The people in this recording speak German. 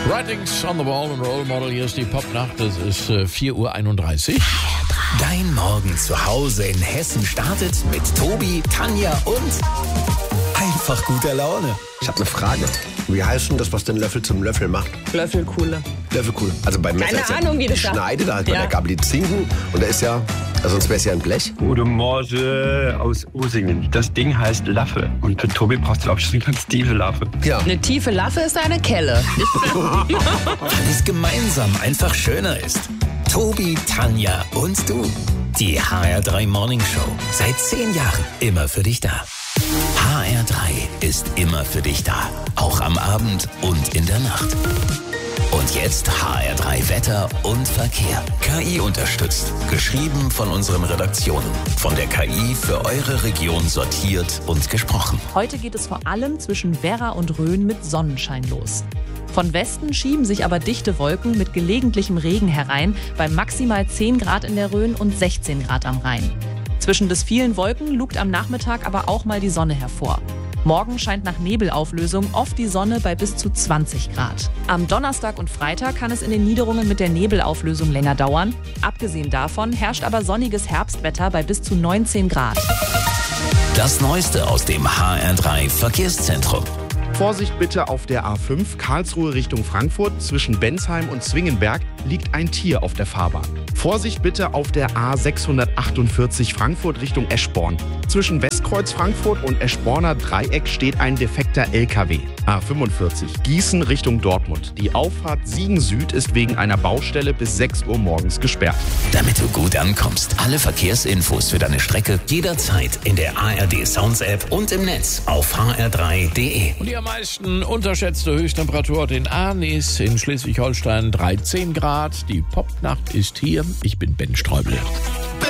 Writings on the Wall und Role Model. Hier ist die Popnacht. Es ist 4:31 Uhr. Dein Morgen zu Hause in Hessen startet mit Tobi, Tanja und einfach guter Laune. Ich habe eine Frage. Wie heißt denn das, was den Löffel zum Löffel macht? Löffelkuhle. Löffelkuhle. Also beim Messer Keine Ahnung, wie das sagt. schneidet, halt bei der Gabel die Zinken. Und da ist ja, also sonst wäre es ja ein Blech. Gute Morgen aus Usingen. Das Ding heißt Laffe. Und für Tobi brauchst du, glaube ich, eine ganz tiefe Laffe. Ja. Eine tiefe Laffe ist eine Kelle. Weil es gemeinsam einfach schöner ist. Tobi, Tanja und du. Die HR3 Morning Show. Seit 10 Jahren immer für dich da. HR3 ist immer für dich da. Auch am Abend und in der Nacht. Und jetzt HR3 Wetter und Verkehr. KI unterstützt. Geschrieben von unseren Redaktionen. Von der KI für eure Region sortiert und gesprochen. Heute geht es vor allem zwischen Werra und Rhön mit Sonnenschein los. Von Westen schieben sich aber dichte Wolken mit gelegentlichem Regen herein, bei maximal 10 Grad in der Rhön und 16 Grad am Rhein. Zwischen des vielen Wolken lugt am Nachmittag aber auch mal die Sonne hervor. Morgen scheint nach Nebelauflösung oft die Sonne bei bis zu 20 Grad. Am Donnerstag und Freitag kann es in den Niederungen mit der Nebelauflösung länger dauern. Abgesehen davon herrscht aber sonniges Herbstwetter bei bis zu 19 Grad. Das Neueste aus dem HR3 Verkehrszentrum. Vorsicht bitte auf der A5 Karlsruhe Richtung Frankfurt. Zwischen Bensheim und Zwingenberg liegt ein Tier auf der Fahrbahn. Vorsicht bitte auf der A648 Frankfurt Richtung Eschborn. Zwischen Westkreuz Frankfurt und Eschborner Dreieck steht ein defekter LKW. A45 Gießen Richtung Dortmund. Die Auffahrt Siegen Süd ist wegen einer Baustelle bis 6 Uhr morgens gesperrt. Damit du gut ankommst. Alle Verkehrsinfos für deine Strecke jederzeit in der ARD Sounds App und im Netz auf hr3.de. Und die am meisten unterschätzte Höchsttemperatur in Arnis in Schleswig-Holstein 13 Grad. Die Popnacht ist hier. Ich bin Ben Streubel.